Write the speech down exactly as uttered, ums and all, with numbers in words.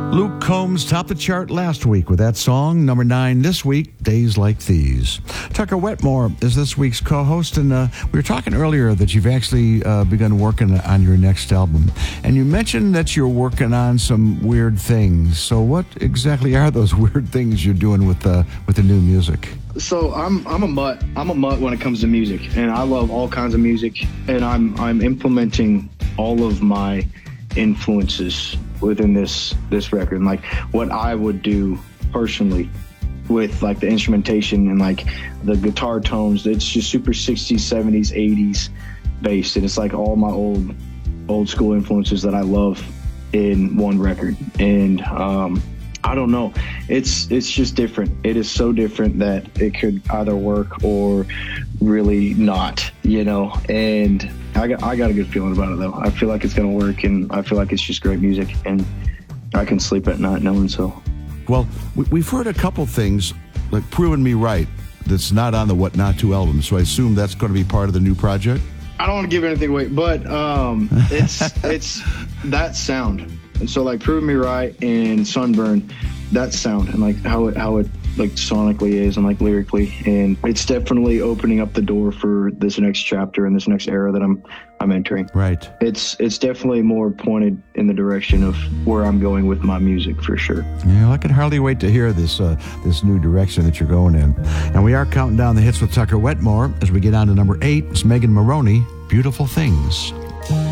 Luke Combs topped the chart last week with that song, number nine this week, Days Like These. Tucker Wetmore is this week's co-host, and uh, we were talking earlier that you've actually uh, begun working on your next album, and you mentioned that you're working on some weird things. So what exactly are those weird things you're doing with uh, with the new music? So I'm I'm a mutt. I'm a mutt when it comes to music, and I love all kinds of music, and I'm I'm implementing all of my influences within this this record, and like what I would do personally with like the instrumentation and like the guitar tones. It's just super sixties, seventies, eighties based, and it's like all my old old school influences that I love in one record. And um I don't know, it's it's just different. It is so different that it could either work or really not, you know. And I got I got a good feeling about it though. I feel like it's gonna work, and I feel like it's just great music, and I can sleep at night knowing so. Well, we've heard a couple things like Proving Me Right that's not on the What Not To album, so I assume that's going to be part of the new project. I don't want to give anything away, but um, it's it's that sound. And so like Prove Me Right and Sunburn, that sound and like how it how it like sonically is and like lyrically, and it's definitely opening up the door for this next chapter and this next era that I'm I'm entering. Right. It's it's definitely more pointed in the direction of where I'm going with my music for sure. Yeah, well, I can hardly wait to hear this uh, this new direction that you're going in. And we are counting down the hits with Tucker Wetmore as we get on to number eight. It's Megan Moroney, Beautiful Things.